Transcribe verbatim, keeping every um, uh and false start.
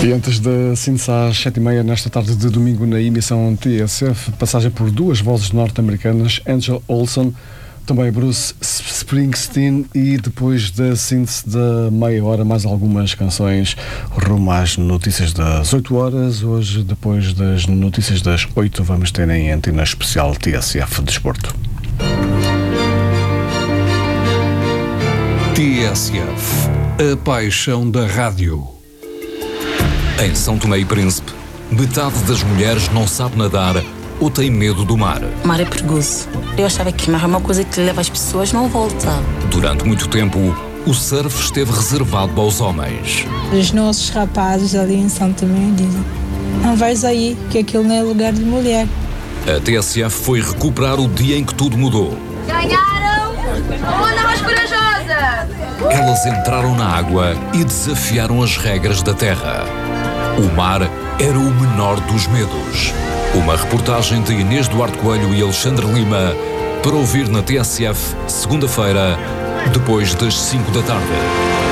E antes da síntese às sete e meia, nesta tarde de domingo, na emissão T S F, passagem por duas vozes norte-americanas, Angel Olsen, também Bruce Springsteen, e depois da síntese da meia hora, mais algumas canções rumo às notícias das oito horas. Hoje, depois das notícias das oito, vamos ter em antena especial T S F Desporto. T S F, a paixão da rádio. Em São Tomé e Príncipe, metade das mulheres não sabe nadar ou tem medo do mar. O mar é perigoso. Eu achava que mar é uma coisa que leva as pessoas, não volta. Durante muito tempo, o surf esteve reservado aos homens. Os nossos rapazes ali em São Tomé dizem: não vais aí, que aquilo não é lugar de mulher. A T S F foi recuperar o dia em que tudo mudou. Ganharam! A onda mais corajosa! Elas entraram na água e desafiaram as regras da terra. O mar era o menor dos medos. Uma reportagem de Inês Duarte Coelho e Alexandre Lima para ouvir na T S F, segunda-feira, depois das cinco da tarde.